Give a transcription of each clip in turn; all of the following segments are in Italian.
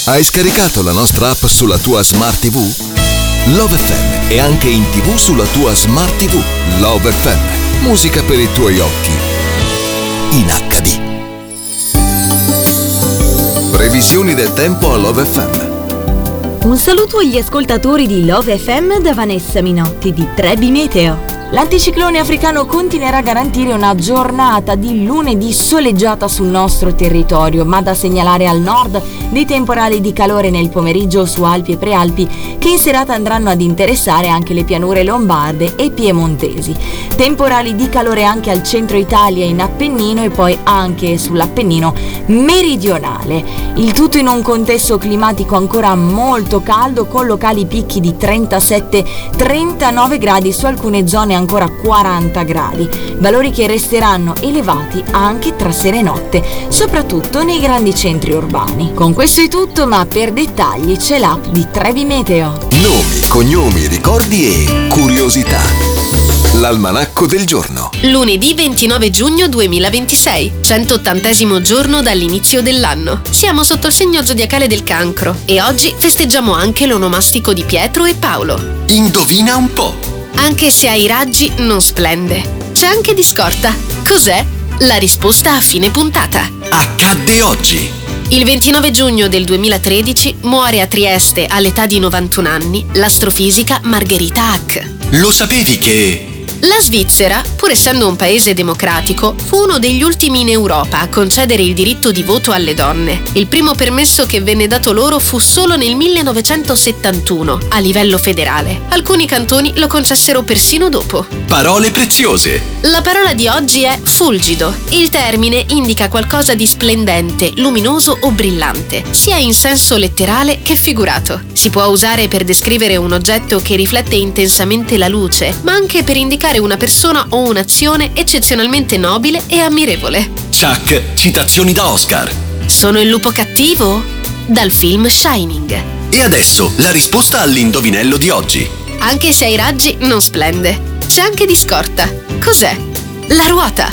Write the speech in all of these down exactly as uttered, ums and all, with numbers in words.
Hai scaricato la nostra app sulla tua Smart ti vu? Love effe emme è anche in tivù sulla tua Smart ti vu. Love effe emme, musica per i tuoi occhi. In acca di. Previsioni del tempo a Love effe emme. Un saluto agli ascoltatori di Love effe emme da Vanessa Minotti di Trebi Meteo. L'anticiclone africano continuerà a garantire una giornata di lunedì soleggiata sul nostro territorio, ma da segnalare al nord dei temporali di calore nel pomeriggio su Alpi e Prealpi che in serata andranno ad interessare anche le pianure lombarde e piemontesi. Temporali di calore anche al centro Italia in Appennino e poi anche sull'Appennino meridionale. Il tutto in un contesto climatico ancora molto caldo con locali picchi di trentasette trentanove gradi su alcune zone ancora quaranta gradi, valori che resteranno elevati anche tra sera e notte, soprattutto nei grandi centri urbani. Con questo è tutto, ma per dettagli c'è l'app di Trebi Meteo. Nomi, cognomi, ricordi e curiosità. L'almanacco del giorno. Lunedì ventinove giugno duemilaventisei, centottantesimo giorno dall'inizio dell'anno. Siamo sotto il segno zodiacale del Cancro e oggi festeggiamo anche l'onomastico di Pietro e Paolo. Indovina un po'. Anche se ai raggi non splende. C'è anche di scorta. Cos'è? La risposta a fine puntata. Accadde oggi. Il ventinove giugno del duemilatredici muore a Trieste all'età di novantuno anni l'astrofisica Margherita Hack. Lo sapevi che... La Svizzera, pur essendo un paese democratico, fu uno degli ultimi in Europa a concedere il diritto di voto alle donne. Il primo permesso che venne dato loro fu solo nel millenovecentosettantuno, a livello federale. Alcuni cantoni lo concessero persino dopo. Parole preziose. La parola di oggi è fulgido. Il termine indica qualcosa di splendente, luminoso o brillante, sia in senso letterale che figurato. Si può usare per descrivere un oggetto che riflette intensamente la luce, ma anche per indicare una persona o un'azione eccezionalmente nobile e ammirevole. Chuck, citazioni da Oscar. Sono il lupo cattivo? Dal film Shining. E adesso la risposta all'indovinello di oggi. Anche se ai raggi non splende. C'è anche di scorta. Cos'è? La ruota.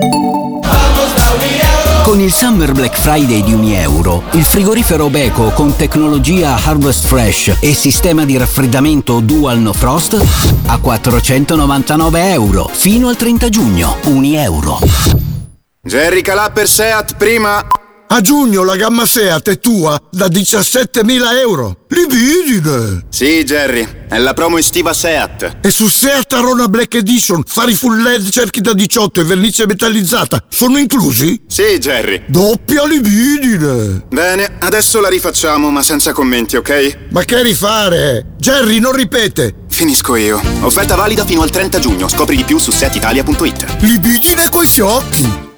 Con il Summer Black Friday di Unieuro, il frigorifero Beko con tecnologia Harvest Fresh e sistema di raffreddamento Dual No Frost a quattrocentonovantanove euro fino al trenta giugno. Unieuro. Jerry Calà per Seat prima. A giugno la gamma Seat è tua da diciassettemila euro. Libidine! Sì, Jerry, è la promo estiva Seat. E su Seat Arona Black Edition, fari full L E D, cerchi da diciotto e vernice metallizzata sono inclusi? Sì, Jerry. Doppia libidine! Bene, adesso la rifacciamo, ma senza commenti, ok? Ma che rifare? Jerry, non ripete! Finisco io. Offerta valida fino al trenta giugno. Scopri di più su seat italia punto it. Libidine coi fiocchi!